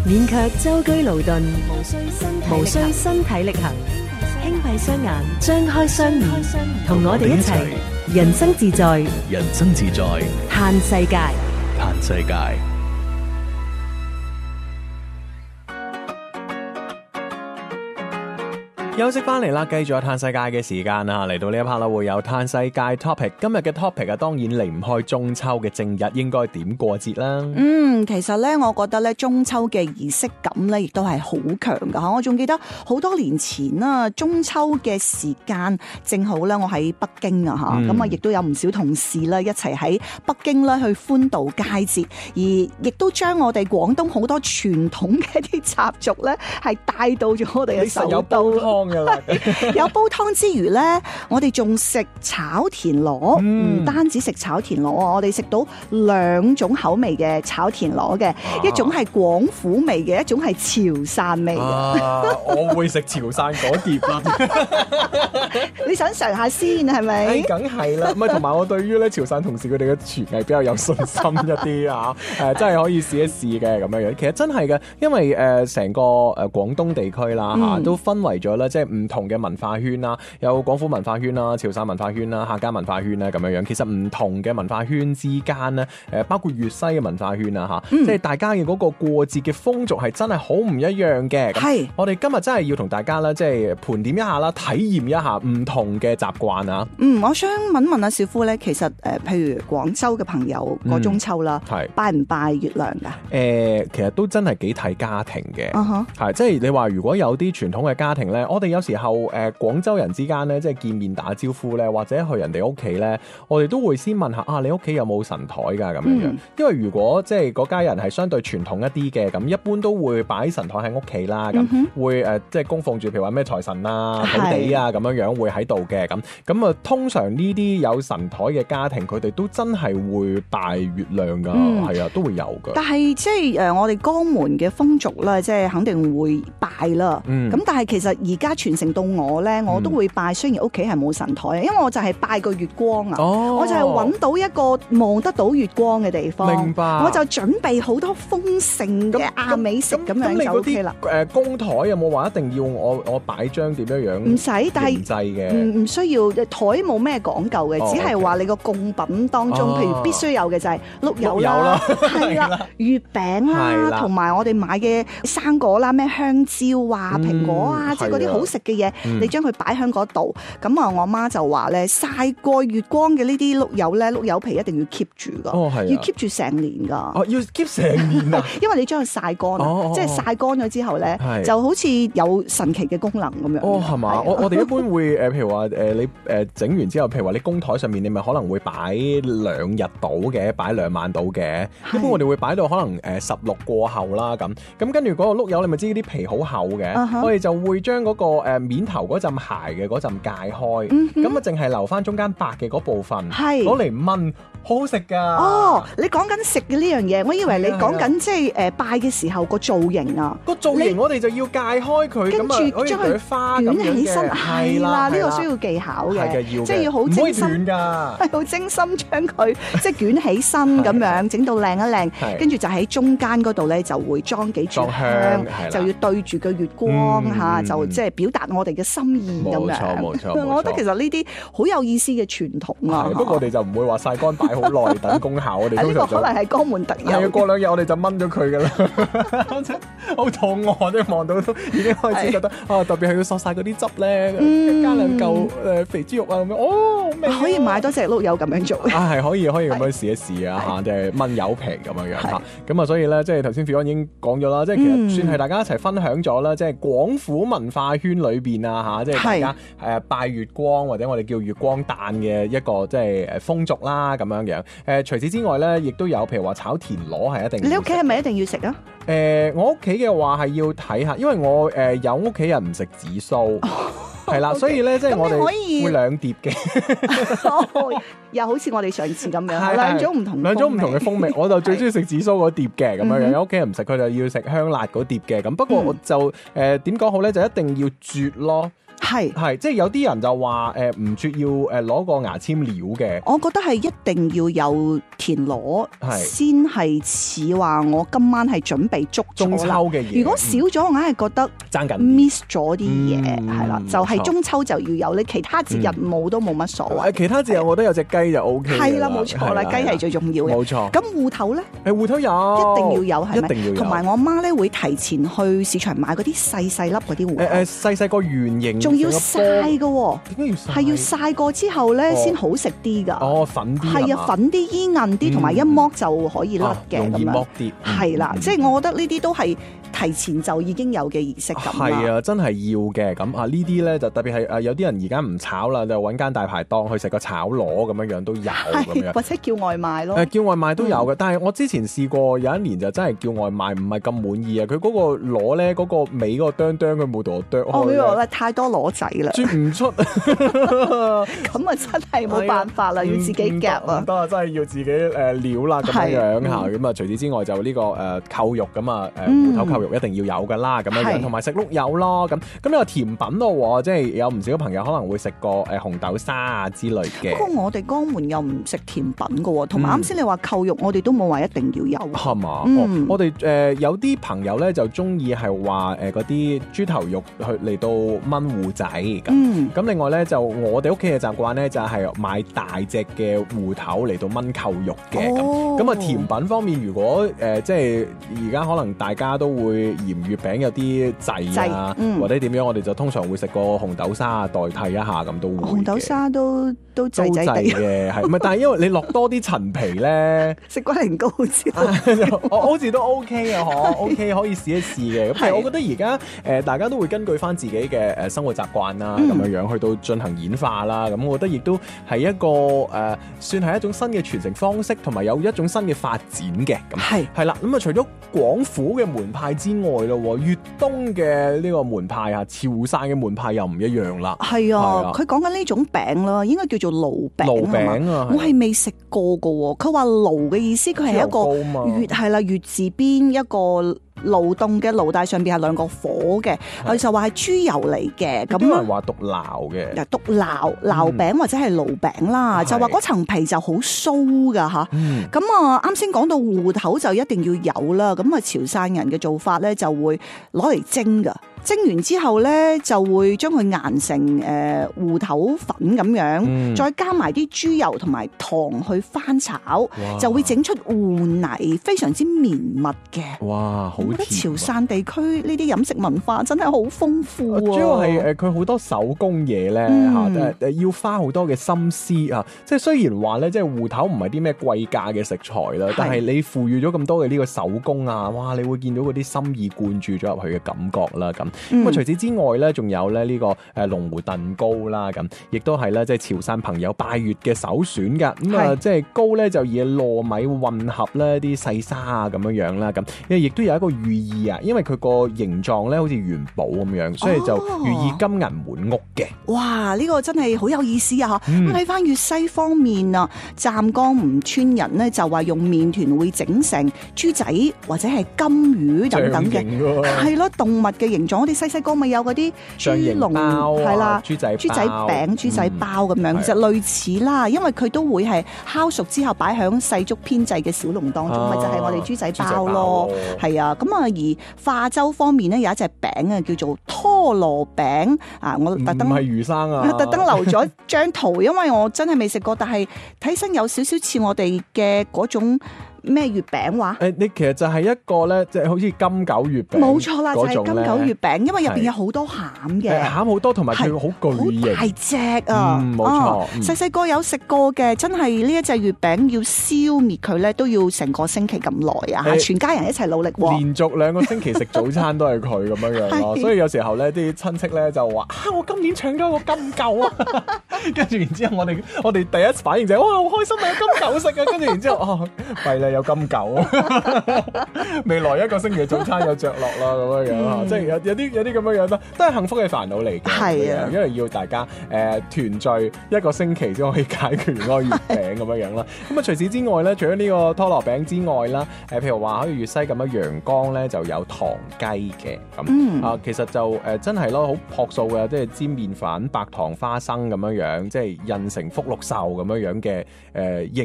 勉強舟車勞頓，無需身體力行，輕閉雙眼，張開雙耳，同我哋一齊人生自在， 人生自在， 嘆世界。 嘆世界。休息翻嚟啦，繼續有嘆世界嘅時間啊！嚟到呢一 part 啦，會有嘆世界 topic。今日嘅 topic 啊，當然離唔開中秋嘅正日，應該點過節啦？ 其實咧，我覺得咧，中秋嘅儀式感咧，亦都係好強噶吓。我仲記得好多年前啦，中秋嘅時間正好咧，我喺北京啊吓，咁啊，亦都有唔少同事啦一齊喺北京咧去歡度佳節，而亦都將我哋廣東好多傳統嘅一啲習俗咧，係帶到咗我哋嘅首都。有煲湯之餘咧，我哋仲食炒田螺，唔單止食炒田螺，我哋食到兩種口味嘅炒田螺嘅，一種係廣府味嘅，一種係潮汕味嘅。 我會食潮汕嗰碟啦。 你想嘗下先係咪？ 梗係啦，唔係同埋我對於咧潮汕同事佢哋嘅廚藝比較有信心一啲啊，真係可以試一試嘅咁樣樣。其實真係嘅，因為成個廣東地區啦嚇，都分為咗咧。即係唔同嘅文化圈啦，有廣府文化圈啦、潮汕文化圈啦、客家文化圈啦咁樣樣。其實唔同嘅文化圈之間咧，包括粵西嘅文化圈啊嚇，即係大家嘅嗰個過節嘅風俗係真係好唔一樣嘅。係，我哋今日真係要同大家啦，即係盤點一下啦，體驗一下唔同嘅習慣啊。 我想問下小夫咧，其實譬如廣州嘅朋友過中秋啦，拜唔拜月亮㗎？ 其實都真係幾睇家庭嘅，係即係你話如果有啲傳統嘅家庭咧，我哋有時候廣州人之間咧，即係見面打招呼咧，或者去人哋屋企咧，我哋都會先問下啊，你屋企有冇神台㗎咁樣樣？因為如果即係嗰家人係相對傳統一啲嘅，咁一般都會擺神台喺屋企啦，咁會即係供奉住，譬如話咩財神啊、土地啊咁樣樣會喺度嘅，咁啊，通常呢啲有神台嘅家庭，佢哋都真係會拜月亮㗎，係啊，都會有㗎。 但係即係我哋江門嘅風俗咧，即係肯定會拜啦。咁但係其實而家傳承到我咧，我都會拜。雖然屋企係冇神台，因為我就係拜個月光啊。我就係揾到一個望得到月光嘅地方。明白。我就準備好多豐盛嘅亞美食咁樣就 OK 啦。 公台有冇話一定要我擺張點樣樣？唔使，但係唔需要。台冇咩講究嘅，只係話你個供品當中，譬如必須有嘅就係碌柚啦，係啦，月餅啦，同埋我哋買嘅生果啦，咩香蕉啊、蘋果啊，即係嗰啲好食嘅嘢，你將佢擺喺嗰度。咁啊，我媽就話咧，曬過月光嘅呢啲碌柚咧，碌柚皮一定要 keep 住噶，要 keep 住成年噶。 要 keep 成年啊！ 因為你將佢曬乾，即係曬乾咗之後咧，就好似有神奇嘅功能咁樣。 係嘛？我哋一般會譬如話你整完之後，譬如話你公台上面，你咪可能會擺2日到嘅，擺2晚到嘅。一般我哋會擺到可能16過後啦咁跟住嗰個碌柚，你咪知啲皮好厚嘅，我哋就會將嗰個面頭嗰陣鞋嘅嗰陣界開，咁啊淨係留翻中間白嘅嗰部分，攞嚟燜，好好食噶。 你講緊食嘅呢樣嘢，我以為你講緊即係拜嘅時候個造型啊。 個造型我哋就要界開佢， 跟住將佢捲起身，係啦，呢個需要技巧嘅，即係要好精心，係好精心將佢即係捲起身咁樣，整到靚一靚，跟住就喺中間嗰度咧就會裝幾炷香，就要對住個月光嚇，就即係表達我哋嘅心意咁樣。冇錯，我覺得其實呢啲好有意思嘅傳統啊。 不過我哋就唔會話曬乾擺好耐等功效，我哋通常呢個可能係江門特有。 係啊，過2日我哋就燜咗佢噶啦。好肚餓，即係望到都已經開始覺得特別係要索曬嗰啲汁咧，加2嚿肥豬肉啊咁樣。 可以買多隻碌柚咁樣做。 係可以咁樣試一試啊嚇，即係燜柚皮咁樣樣嚇。咁啊，所以咧即係頭先 Fiona 已經講咗啦，即係其實算係大家一齊分享咗啦，即係廣府文化圈裏邊啊嚇，即係大家拜月光或者我哋叫月光誕嘅一個即係風俗啦咁樣樣。除此之外咧，亦都有譬如話炒田螺係一定。 你屋企係咪一定要食啊？ 我屋企嘅話係要睇下，因為我有屋企人唔食紫蘇。係啦，所以咧即係我哋會2碟嘅， 又好似我哋上次咁樣，兩種唔同嘅風味。我就最中意食紫蘇嗰碟嘅咁樣樣，有屋企人唔食，佢就要食香辣嗰碟嘅。咁不過我就點講好咧，就一定要絕咯。 係。 即係有啲人就話唔絕要攞個牙籤料嘅。 我覺得係一定要有田螺，先係似話我今晚係準備捉中秋嘅嘢。 如果少咗，我硬係覺得爭緊 miss 咗啲嘢，係啦，就係錯中秋就要有，你其他節日冇都冇乜所謂。 其他節日我覺得有隻雞就 O K。 係啦，冇錯啦，雞係最重要嘅。 冇錯。 咁芋頭咧？ 芋頭有， 一定要有，係咪？ 一定要有。 同埋我媽咧會提前去市場買嗰啲細細粒嗰啲芋頭。 細個圓形， 仲要曬㗎喎。 點解要曬？ 係要曬過之後咧，先好食啲㗎。 哦，粉啲係啊，粉啲煙韌啲，同埋一剝就可以甩嘅咁樣。 容易剝啲。 係啦，即係我覺得呢啲都係提前就已經有嘅儀式感啦。 係啊，真係要嘅。咁啊，呢啲咧就特別係有啲人而家唔炒啦，就揾間大排檔去食個炒螺咁樣都有咁樣。 或者叫外賣咯。 叫外賣都有嘅，但係我之前試過有一年就真係叫外賣唔係咁滿意啊！佢嗰個螺咧，嗰個尾嗰個哚哚佢冇同我剁開。 我以為太多螺仔啦， 啜唔出。 咁啊真係冇辦法啦，要自己夾啊！ 唔得啊，真係要自己料啦咁樣嚇。咁啊，除此之外就呢個扣肉咁啊，芋頭扣肉一定要有㗎啦，咁樣同埋食碌柚咯。咁呢個甜品咯，即係有唔少朋友可能會食過紅豆沙啊之類嘅。 不過我哋江門又唔食甜品㗎喎，同埋啱先你話扣肉，我哋都冇話一定要有。 係嘛？我哋有啲朋友咧就中意係話嗰啲豬頭肉去嚟到炆芋仔。咁另外咧就我哋屋企嘅習慣咧就係買大隻嘅芋頭嚟到炆扣肉嘅。咁啊甜品方面，如果即係而家可能大家都會嫌月餅有啲滯啊，或者點樣，我哋就通常會食個紅豆沙代替一下咁都會。 紅豆沙都滯滯地嘅，係唔係？但係因為你落多啲陳皮咧， 食龜苓膏之後， 我好似都 OK 啊，OK 可以試一試嘅。咁但係我覺得而家大家都會根據翻自己嘅生活習慣啦，咁樣去到進行演化啦。咁我覺得亦都係一個算係一種新嘅傳承方式，同埋有一種新嘅發展嘅。咁係啦。咁啊，除咗廣府嘅門派之外咯，粵東嘅呢個門派啊，潮汕嘅門派又唔一樣啦。 係啊，佢講緊呢種餅啦，應該叫做爐餅。 爐餅啊， 我係未食過㗎喎。佢話爐嘅意思，佢係一個月係啦，月字邊一個勞動嘅爐，但上邊係兩個火嘅。佢就話係豬油嚟嘅。咁有人話獨撈嘅， 獨撈餅或者係爐餅啦，就話嗰層皮就好酥噶嚇。咁啊，啱先講到芋頭就一定要有啦。咁啊，潮汕人嘅做法咧就會攞嚟蒸噶。蒸完之後咧，就會將佢研成芋頭粉咁樣，再加埋啲豬油同埋糖去翻炒，就會整出芋泥，非常之綿密嘅。 哇，好甜！ 我覺得潮汕地區呢啲飲食文化真係好豐富啊！ 主要係佢好多手工嘢咧嚇，要花好多嘅心思啊！即係雖然話咧，即係芋頭唔係啲咩貴價嘅食材啦，但係你賦予咗咁多嘅呢個手工啊，哇！你會見到嗰啲心意灌注咗入去嘅感覺啦咁。咁除此之外咧，仲有咧呢個龍湖燉糕啦，咁亦都係咧即係潮汕朋友拜月嘅首選噶。咁啊，即係糕咧就以糯米混合咧啲細沙啊咁樣啦，咁亦都有一個寓意啊，因為佢個形狀咧好似元寶咁樣，所以就寓意金銀滿屋嘅。 哇！呢個真係好有意思啊！咁睇翻粵西方面啊，湛江吳村人咧就話用麵團會整成豬仔或者係金魚等等嘅，係咯，動物嘅形狀。我哋細細個咪有嗰啲豬籠係啦，豬仔餅、豬仔包咁樣，其實類似啦，因為佢都會係烤熟之後擺響細竹編製嘅小籠當中，咪就係我哋豬仔包咯。係啊，咁啊而化州方面咧有一隻餅啊叫做拖羅餅啊，我特登唔係魚生啊， 特登留咗張圖，因為我真係未食過，但係睇身有少少似我哋嘅嗰種。咩月餅話？ 你其實就係一個咧，即係好似金九月餅， 冇錯啦，就係金九月餅，因為入邊有好多餡嘅， 餡好多，同埋佢好巨型， 好大隻啊！ 冇錯， 細細個有食過嘅，真係呢一隻月餅要消滅佢咧，都要成個星期咁耐啊！全家人一齊努力， 連續2個星期食早餐都係佢咁樣咯，所以有時候咧啲親戚咧就話：我今年搶咗個金九啊！ 跟住然之後我哋第一反應就係、哇好開心啊，有金狗食啊！跟住然之後哦，弊啦有金狗，未來1個星期嘅早餐有着落啦咁樣樣啊，即係有啲咁樣樣啦，都係幸福嘅煩惱嚟嘅。 係啊， 因為要大家團聚1個星期先可以解決嗰個月餅咁樣樣啦。咁啊除此之外咧，除咗呢個拖羅餅之外啦，譬如話好似粵西咁樣陽江咧就有糖雞嘅咁其實就真係咯好樸素嘅，即係煎麵粉、白糖、花生咁樣樣，即係印成福祿壽咁樣樣嘅